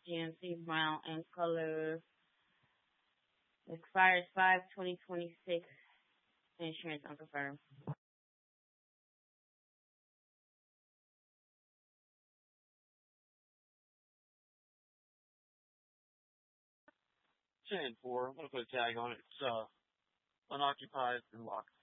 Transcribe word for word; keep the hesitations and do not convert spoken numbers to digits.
G M C brown in color. Expires five twenty twenty six. Insurance unconfirmed. ten four. I'm gonna put a tag on it. It's uh unoccupied and locked.